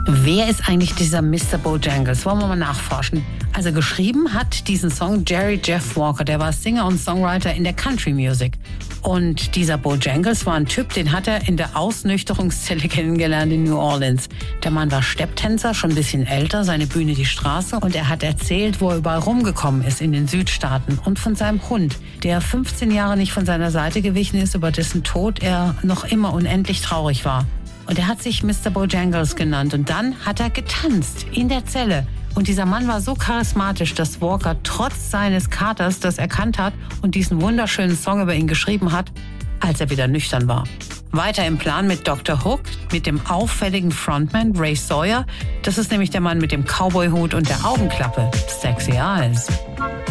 Wer ist eigentlich dieser Mr. Bojangles? Wollen wir mal nachforschen. Also geschrieben hat diesen Song Jerry Jeff Walker. Der war Singer und Songwriter in der Country Music. Und dieser Bojangles war ein Typ, den hat er in der Ausnüchterungszelle kennengelernt in New Orleans. Der Mann war Stepptänzer, schon ein bisschen älter, seine Bühne die Straße. Und er hat erzählt, wo er überall rumgekommen ist in den Südstaaten. Und von seinem Hund, der 15 Jahre nicht von seiner Seite gewichen ist, über dessen Tod er noch immer unendlich traurig war. Und er hat sich Mr. Bojangles genannt. Und dann hat er getanzt in der Zelle. Und dieser Mann war so charismatisch, dass Walker trotz seines Katers das erkannt hat und diesen wunderschönen Song über ihn geschrieben hat, als er wieder nüchtern war. Weiter im Plan mit Dr. Hook, mit dem auffälligen Frontman Ray Sawyer. Das ist nämlich der Mann mit dem Cowboy-Hut und der Augenklappe. Sexy Eyes.